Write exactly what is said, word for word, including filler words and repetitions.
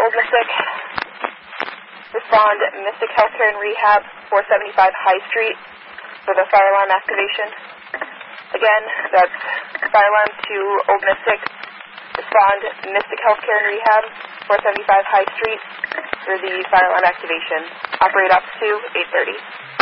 Old Mystic. Respond Mystic Healthcare and Rehab, four seventy-five High Street for the fire alarm activation. Again, that's fire alarm to Old Mystic. Respond Mystic Healthcare and Rehab, four seventy-five High Street for the fire alarm activation. Operate up to eight thirty.